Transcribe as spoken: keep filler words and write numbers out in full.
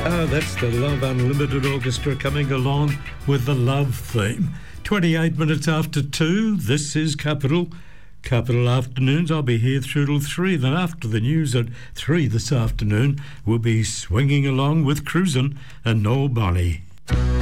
Ah, that's the Love Unlimited Orchestra coming along with the love theme. twenty-eight minutes after two, this is Capital. Capital Afternoons, I'll be here through till three. Then after the news at three this afternoon, we'll be swinging along with Cruisin' and Noel Bonny.